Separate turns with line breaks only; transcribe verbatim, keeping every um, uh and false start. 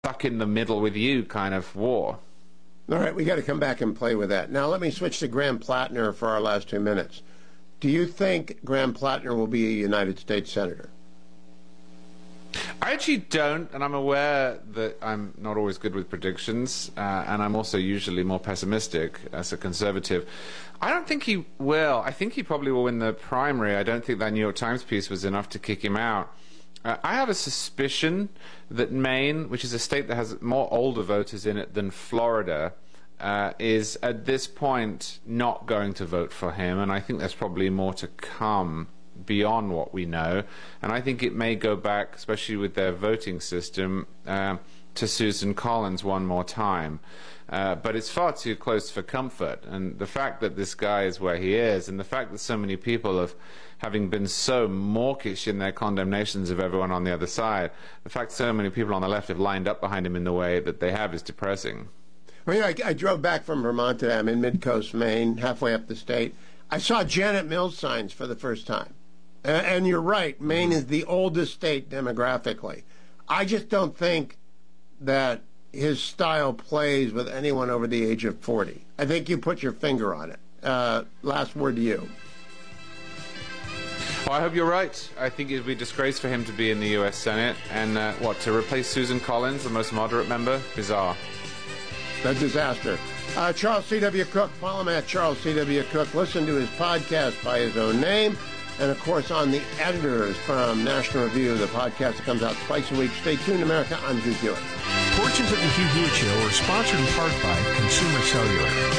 stuck in the middle with you kind of war.
All right, we got to come back and play with that. Now let me switch to Graham Plattner for our last two minutes. Do you think Graham Plattner will be a United States Senator?
I actually don't, and I'm aware that I'm not always good with predictions, uh, and I'm also usually more pessimistic as a conservative. I don't think he will. I think he probably will win the primary. I don't think that New York Times piece was enough to kick him out. Uh, I have a suspicion that Maine, which is a state that has more older voters in it than Florida, uh, is at this point not going to vote for him, and I think there's probably more to come beyond what we know, and I think it may go back, especially with their voting system, uh, to Susan Collins one more time. Uh, but it's far too close for comfort, and the fact that this guy is where he is, and the fact that so many people have, having been so mawkish in their condemnations of everyone on the other side, the fact so many people on the left have lined up behind him in the way that they have is depressing.
Well, you know, I, I drove back from Vermont today. I'm in Mid-Coast, Maine, halfway up the state. I saw Janet Mills signs for the first time. And you're right, Maine is the oldest state demographically. I just don't think that his style plays with anyone over the age of forty. I think you put your finger on it. Uh, last word to you.
Well, I hope you're right. I think it would be a disgrace for him to be in the U S Senate. And uh, what, to replace Susan Collins, the most moderate member? Bizarre.
A disaster. Uh, Charles C W. Cook, follow him at Charles C W. Cook. Listen to his podcast by his own name. And, of course, on the editors from National Review, the podcast that comes out twice a week. Stay tuned, America. I'm Hugh Hewitt.
Portions of the Hugh Hewitt Show are sponsored in part by Consumer Cellular.